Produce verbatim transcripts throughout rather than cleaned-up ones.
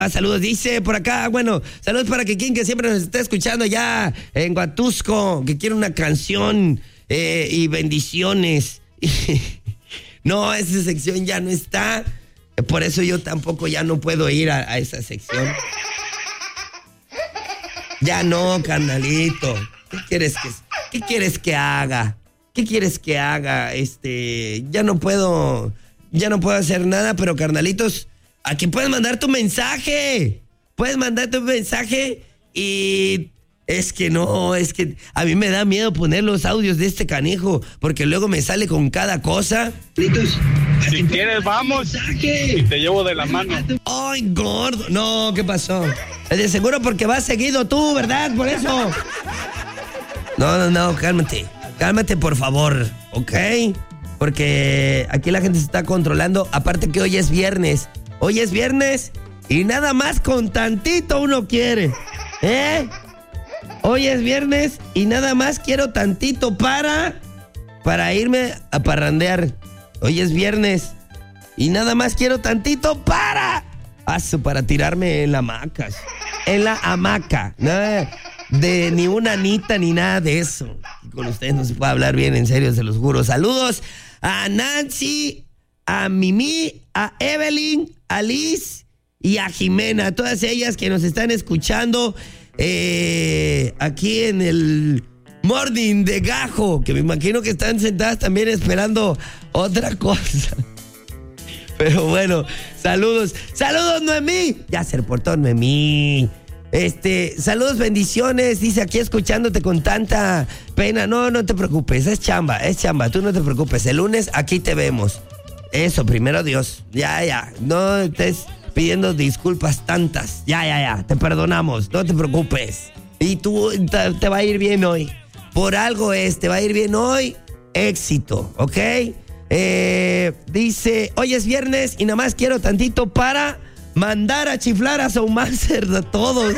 Ah, saludos, dice por acá, bueno, saludos para que quien que siempre nos está escuchando ya en Huatusco, que quiere una canción eh, y bendiciones. No, esa sección ya no está, por eso yo tampoco ya no puedo ir a, a esa sección. Ya no, carnalito. ¿Qué quieres que, qué quieres que haga? ¿Qué quieres que haga? Este, ya no puedo, ya no puedo hacer nada, pero carnalitos, aquí puedes mandar tu mensaje. Puedes mandar tu mensaje y es que no, es que a mí me da miedo poner los audios de este canijo porque luego me sale con cada cosa. Si quieres, vamos y te llevo de la mano. Ay, gordo. No, ¿qué pasó? De seguro porque vas seguido tú, ¿verdad? Por eso. No, no, no, cálmate. Cálmate, por favor, ¿ok? Porque aquí la gente se está controlando. Aparte que hoy es viernes. Hoy es viernes y nada más con tantito uno quiere. ¿Eh? Hoy es viernes y nada más quiero tantito para... Para irme a parrandear. Hoy es viernes y nada más quiero tantito para... Paso para tirarme en la hamaca. En la hamaca. Nada de ni una anita ni nada de eso. Con ustedes no se puede hablar bien, en serio, se los juro. Saludos a Nancy, a Mimi, a Evelyn, a Liz y a Jimena. A todas ellas que nos están escuchando eh, aquí en el Morning de Gajo. Que me imagino que están sentadas también esperando otra cosa. Pero bueno, saludos. ¡Saludos, Noemí! Ya se reportó Noemí. Este, saludos, bendiciones. Dice aquí escuchándote con tanta pena. No, no te preocupes, es chamba, es chamba. Tú no te preocupes, el lunes aquí te vemos. Eso, primero Dios. Ya, ya, no estés pidiendo disculpas tantas. Ya, ya, ya, te perdonamos, no te preocupes. Y tú te, te va a ir bien hoy. Por algo es, te va a ir bien hoy. Éxito, ¿ok? Eh, dice, hoy es viernes y nada más quiero tantito para mandar a chiflar a Showmaster de todos.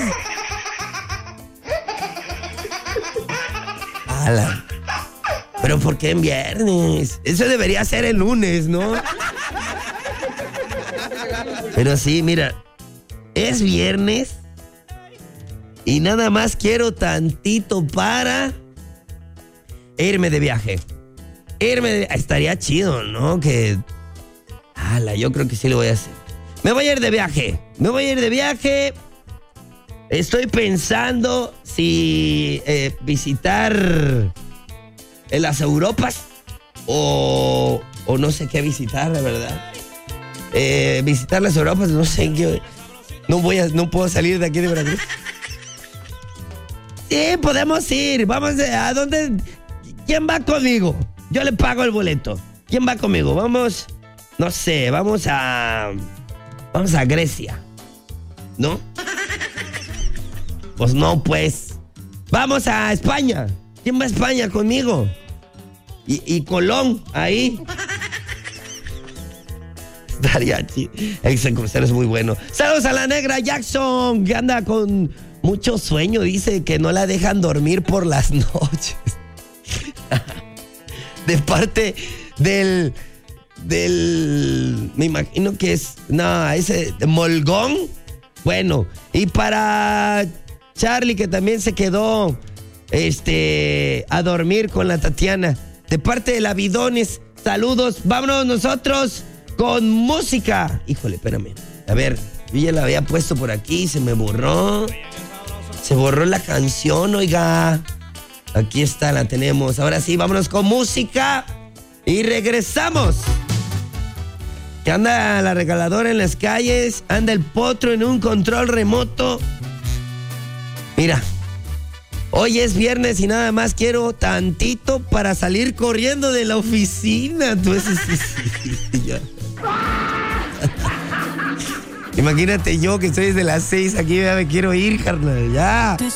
Ala. Pero ¿por qué en viernes? Eso debería ser el lunes, ¿no? Pero sí, mira, es viernes y nada más quiero tantito para irme de viaje. Irme de... Estaría chido, ¿no? Que... Ala, yo creo que sí lo voy a hacer. Me voy a ir de viaje. Me voy a ir de viaje. Estoy pensando si eh, visitar en las Europas o, o no sé qué visitar, la verdad. Eh, visitar las Europas, no sé qué. No voy a, no puedo salir de aquí de Veracruz. Sí, podemos ir. Vamos a, ¿a dónde? ¿Quién va conmigo? Yo le pago el boleto. ¿Quién va conmigo? Vamos, no sé, vamos a... Vamos a Grecia. ¿No? Pues no, pues. Vamos a España. ¿Quién va a España conmigo? Y, y Colón, ahí. Estaría chido. El crucero es muy bueno. Saludos a la negra Jackson, que anda con mucho sueño. Dice que no la dejan dormir por las noches. De parte del... Del... Me imagino que es... No, ese... Molgón. Bueno, y para Charlie, que también se quedó... Este... A dormir con la Tatiana. De parte de la Bidones. Saludos. Vámonos nosotros con música. Híjole, espérame. A ver, yo ya la había puesto por aquí. Se me borró. Se borró la canción, oiga. Aquí está, la tenemos. Ahora sí, vámonos con música. Y regresamos. Que anda la regaladora en las calles. Anda el potro en un control remoto. Mira. Hoy es viernes y nada más quiero tantito para salir corriendo de la oficina. Tú ese, sí, sí, ya. Imagínate yo que estoy desde las seis aquí, ya me quiero ir, carnal. Ya.